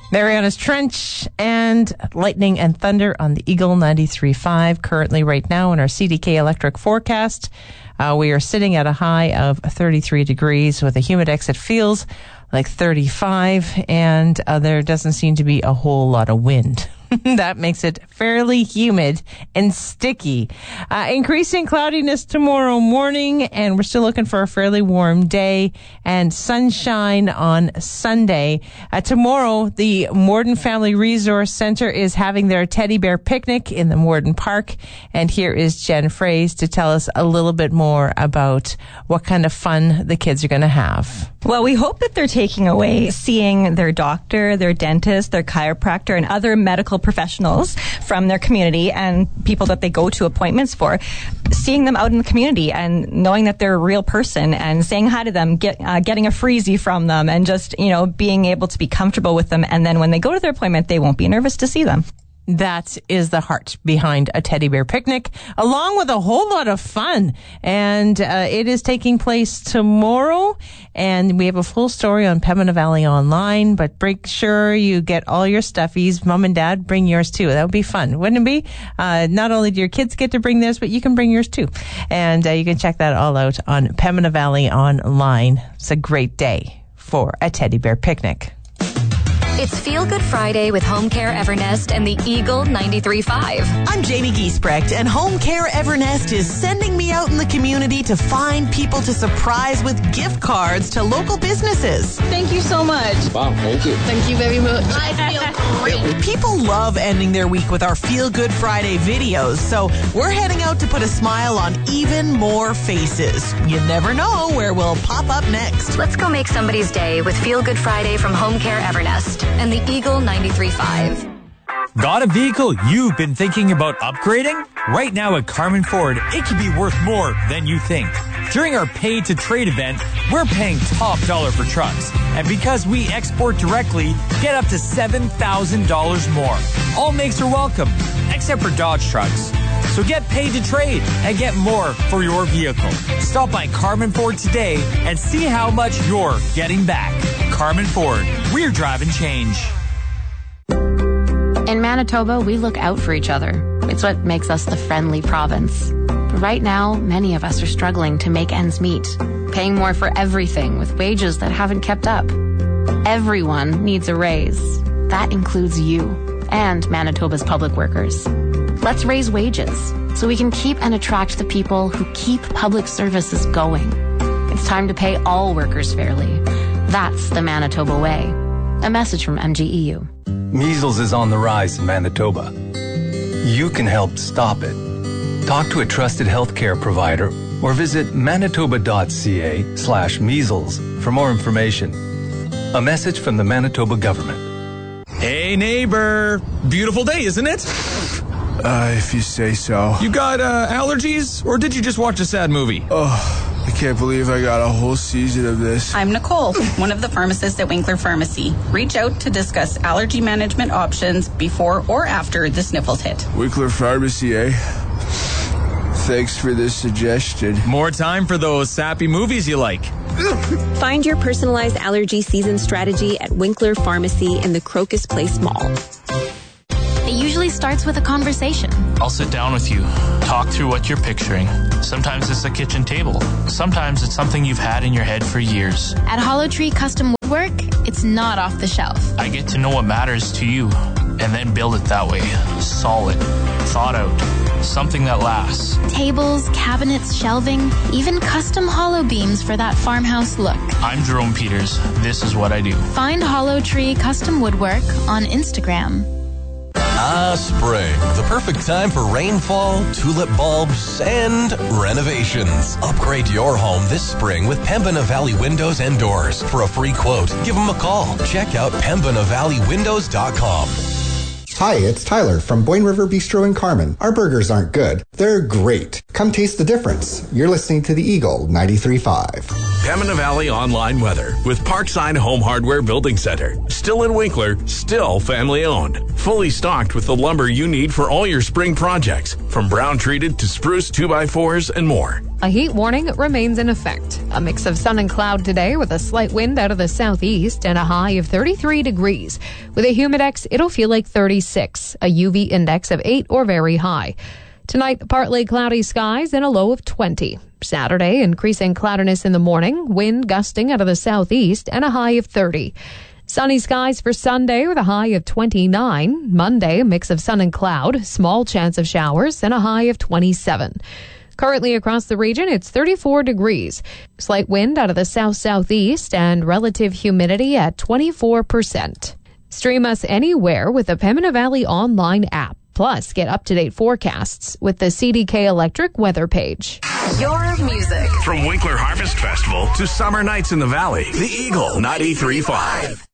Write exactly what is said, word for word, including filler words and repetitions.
Mariana's Trench and lightning and thunder on the Eagle ninety-three point five. Currently, right now, in our C D K electric forecast, uh, we are sitting at a high of thirty-three degrees with a humidex that feels like thirty-five, and uh, there doesn't seem to be a whole lot of wind. That makes it fairly humid and sticky. Uh, increasing cloudiness tomorrow morning, and we're still looking for a fairly warm day and sunshine on Sunday. Uh, tomorrow, the Morden Family Resource Center is having their teddy bear picnic in the Morden Park, and here is Jen Fraze to tell us a little bit more about what kind of fun the kids are going to have. Well, we hope that they're taking away seeing their doctor, their dentist, their chiropractor, and other medical professionals from their community and people that they go to appointments for, seeing them out in the community and knowing that they're a real person and saying hi to them, get, uh, getting a freezie from them, and just, you know, being able to be comfortable with them. And then when they go to their appointment, they won't be nervous to see them. That is the heart behind a teddy bear picnic, along with a whole lot of fun. And uh, it is taking place tomorrow. And we have a full story on Pembina Valley Online. But make sure you get all your stuffies. Mom and Dad, bring yours too. That would be fun, wouldn't it be? Uh, not only do your kids get to bring theirs, but you can bring yours too. And uh, you can check that all out on Pembina Valley Online. It's a great day for a teddy bear picnic. It's Feel Good Friday with Home Care Evernest and the Eagle ninety-three point five. I'm Jamie Giesbrecht, and Home Care Evernest is sending me out in the community to find people to surprise with gift cards to local businesses. Thank you so much. Wow, thank you. Thank you very much. I feel great. People love ending their week with our Feel Good Friday videos, so we're heading out to put a smile on even more faces. You never know where we'll pop up next. Let's go make somebody's day with Feel Good Friday from Home Care Evernest and the Eagle ninety-three point five. Got a vehicle you've been thinking about upgrading? Right now at Carmen Ford, it could be worth more than you think. During our Pay to Trade event, we're paying top dollar for trucks. And because we export directly, get up to seven thousand dollars more. All makes are welcome, except for Dodge trucks. So get paid to trade and get more for your vehicle. Stop by Carmen Ford today and see how much you're getting back. Carmen Ford, we're driving change. In Manitoba, we look out for each other. It's what makes us the friendly province. But right now, many of us are struggling to make ends meet, paying more for everything with wages that haven't kept up. Everyone needs a raise. That includes you and Manitoba's public workers. Let's raise wages so we can keep and attract the people who keep public services going. It's time to pay all workers fairly. That's the Manitoba way. A message from M G E U. Measles is on the rise in Manitoba. You can help stop it. Talk to a trusted healthcare provider or visit manitoba.ca slash measles for more information. A message from the Manitoba government. Hey, neighbor. Beautiful day, isn't it? Uh, if you say so. You got uh, allergies, or did you just watch a sad movie? Oh, I can't believe I got a whole season of this. I'm Nicole, one of the pharmacists at Winkler Pharmacy. Reach out to discuss allergy management options before or after the sniffles hit. Winkler Pharmacy, eh? Thanks for this suggestion. More time for those sappy movies you like. Find your personalized allergy season strategy at Winkler Pharmacy in the Crocus Place Mall. It usually starts with a conversation. I'll sit down with you, talk through what you're picturing. Sometimes it's a kitchen table. Sometimes it's something you've had in your head for years. At Hollow Tree Custom Woodwork, it's not off the shelf. I get to know what matters to you and then build it that way. Solid, thought out, something that lasts. Tables, cabinets, shelving, even custom hollow beams for that farmhouse look. I'm Jerome Peters. This is what I do. Find Hollow Tree Custom Woodwork on Instagram. Ah, spring. The perfect time for rainfall, tulip bulbs, and renovations. Upgrade your home this spring with Pembina Valley Windows and Doors. For a free quote, give them a call. Check out pembina valley windows dot com. Hi, it's Tyler from Boyne River Bistro in Carman. Our burgers aren't good. They're great. Come taste the difference. You're listening to the Eagle ninety-three point five. Pembina Valley Online Weather with Parkside Home Hardware Building Center. Still in Winkler, still family owned. Fully stocked with the lumber you need for all your spring projects, from brown treated to spruce two by fours and more. A heat warning remains in effect. A mix of sun and cloud today with a slight wind out of the southeast and a high of thirty-three degrees. With a humidex, it'll feel like thirty-six, a U V index of eight or very high. Tonight, partly cloudy skies and a low of twenty. Saturday, increasing cloudiness in the morning, wind gusting out of the southeast and a high of thirty. Sunny skies for Sunday with a high of twenty-nine. Monday, a mix of sun and cloud, small chance of showers and a high of twenty-seven. Currently across the region, it's thirty-four degrees. Slight wind out of the south-southeast and relative humidity at twenty-four percent. Stream us anywhere with the Pembina Valley Online app. Plus, get up-to-date forecasts with the C D K Electric weather page. Your music. From Winkler Harvest Festival to summer nights in the valley, the Eagle ninety-three point five.